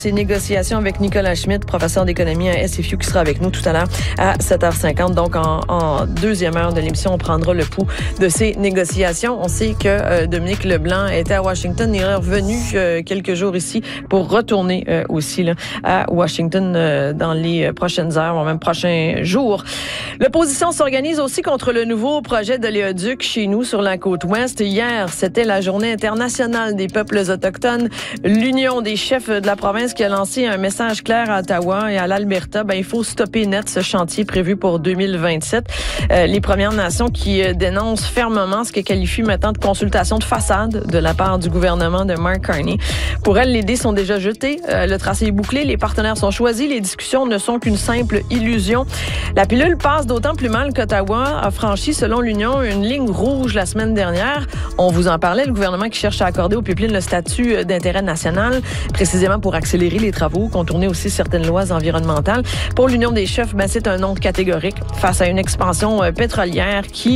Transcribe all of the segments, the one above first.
Ces négociations avec Nicolas Schmitt, professeur d'économie à SFU, qui sera avec nous tout à l'heure à 7h50. Donc, en deuxième heure de l'émission, on prendra le pouls de ces négociations. On sait que Dominique Leblanc était à Washington. Il est revenu quelques jours ici pour retourner aussi là, à Washington dans les prochaines heures, ou même prochains jours. L'opposition s'organise aussi contre le nouveau projet d'oléoduc chez nous sur la côte ouest. Hier, c'était la Journée internationale des peuples autochtones. L'Union des chefs de la province qui a lancé un message clair à Ottawa et à l'Alberta, il faut stopper net ce chantier prévu pour 2027. Les Premières Nations qui dénoncent fermement ce qu'elles qualifient maintenant de consultation de façade de la part du gouvernement de Mark Carney. Pour elles, les dés sont déjà jetés, le tracé est bouclé, les partenaires sont choisis, les discussions ne sont qu'une simple illusion. La pilule passe d'autant plus mal qu'Ottawa a franchi, selon l'Union, une ligne rouge la semaine dernière. On vous en parlait, le gouvernement qui cherche à accorder aux pipelines le statut d'intérêt national, précisément pour accélérer les travaux, contourner aussi certaines lois environnementales. Pour l'Union des chefs, c'est un non catégorique face à une expansion pétrolière qui,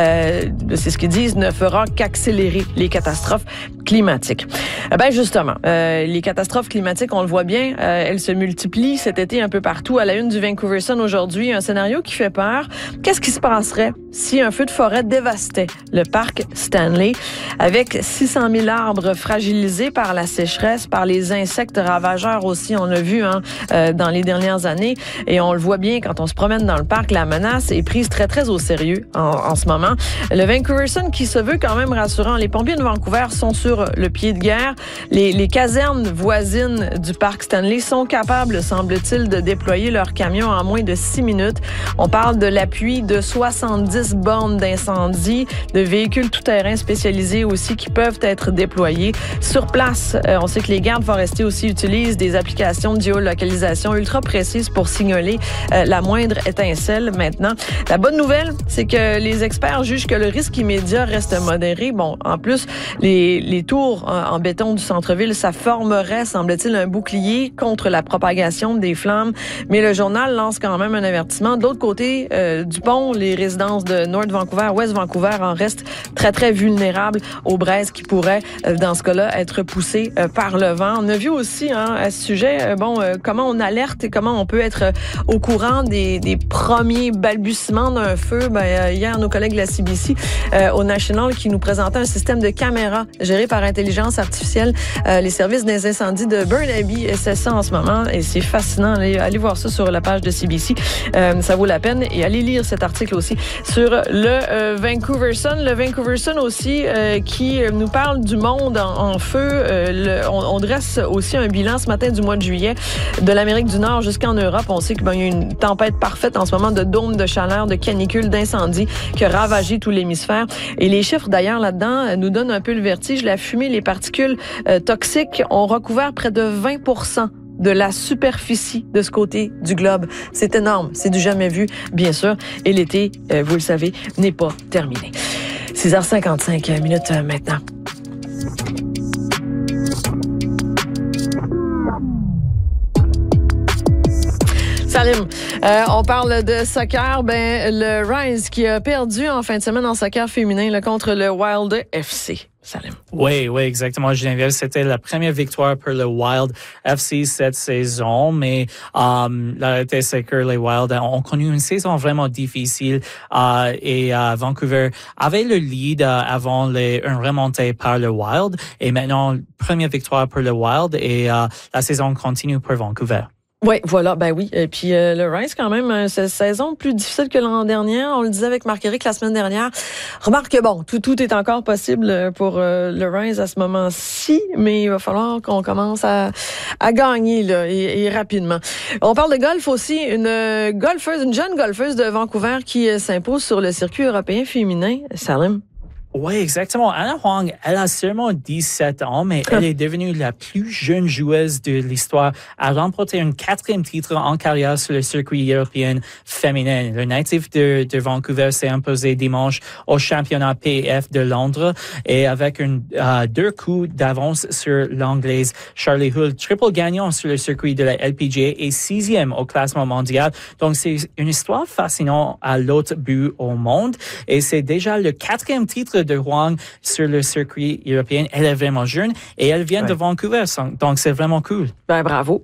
c'est ce qu'ils disent, ne fera qu'accélérer les catastrophes climatiques. Justement, les catastrophes climatiques, on le voit bien, elles se multiplient cet été un peu partout. À la une du Vancouver Sun aujourd'hui, un scénario qui fait peur. Qu'est-ce qui se passerait si un feu de forêt dévastait le parc Stanley avec 600 000 arbres fragilisés par la sécheresse, par les insectes ravageurs aussi, on l'a vu dans les dernières années, et on le voit bien quand on se promène dans le parc, la menace est prise très très au sérieux en ce moment. Le Vancouver Sun qui se veut quand même rassurant, les pompiers de Vancouver sont sur le pied de guerre. Les casernes voisines du parc Stanley sont capables, semble-t-il, de déployer leurs camions en moins de 6 minutes. On parle de l'appui de 70 bornes d'incendie, de véhicules tout-terrain spécialisés aussi qui peuvent être déployés. Sur place, on sait que les gardes forestiers aussi utilisent des applications de géolocalisation ultra précises pour signaler la moindre étincelle maintenant. La bonne nouvelle, c'est que les experts jugent que le risque immédiat reste modéré. Bon, en plus, les tours en béton du centre-ville, ça formerait, semble-t-il, un bouclier contre la propagation des flammes. Mais le journal lance quand même un avertissement. De l'autre côté du pont, les résidences de North Vancouver, West Vancouver en restent très, très vulnérables aux braises qui pourraient, dans ce cas-là, être poussées par le vent. On a vu aussi à ce sujet, comment on alerte et comment on peut être au courant des premiers balbutiements d'un feu. Hier, nos collègues de la CBC au National qui nous présentaient un système de caméras géré par intelligence artificielle. Les services des incendies de Burnaby essaient ça en ce moment et c'est fascinant. Allez voir ça sur la page de CBC. Ça vaut la peine et allez lire cet article aussi sur le Vancouver Sun. Le Vancouver Sun aussi qui nous parle du monde en feu. On dresse aussi un bilan ce matin du mois de juillet de l'Amérique du Nord jusqu'en Europe. On sait qu'il y a une tempête parfaite en ce moment de dômes de chaleur, de canicules, d'incendies qui a ravagé tout l'hémisphère. Et les chiffres d'ailleurs là-dedans nous donnent un peu le vertige. La fumée, les particules toxiques ont recouvert près de 20% de la superficie de ce côté du globe. C'est énorme, c'est du jamais vu, bien sûr. Et l'été, vous le savez, n'est pas terminé. 6h55 minutes maintenant. Salim, on parle de soccer. Le Rise qui a perdu en fin de semaine en soccer féminin là, contre le Wild FC. Salim. Oui, exactement, Geneviève. C'était la première victoire pour le Wild FC cette saison, mais la réalité, c'est que les Wild ont connu une saison vraiment difficile et Vancouver avait le lead avant une remontée par le Wild et maintenant, première victoire pour le Wild et la saison continue pour Vancouver. Oui, voilà, oui. Et puis le Rise, quand même, cette saison plus difficile que l'an dernier. On le disait avec Marc-Éric la semaine dernière. Remarque que tout est encore possible pour le Rise à ce moment-ci, mais il va falloir qu'on commence à gagner là, et rapidement. On parle de golf aussi. Une jeune golfeuse de Vancouver qui s'impose sur le circuit européen féminin. Salim. Oui, exactement. Anna Huang, elle a seulement 17 ans, mais elle est devenue la plus jeune joueuse de l'histoire à remporter un 4e titre en carrière sur le circuit européen féminin. Le natif de Vancouver s'est imposé dimanche au championnat PF de Londres et avec 2 coups d'avance sur l'anglaise Charlie Hull, triple gagnant sur le circuit de la LPGA et 6e au classement mondial. Donc, c'est une histoire fascinante à l'autre bout au monde et c'est déjà le 4e titre de Huang sur le circuit européen. Elle est vraiment jeune et elle vient de Vancouver. Donc, c'est vraiment cool. Ben, bravo.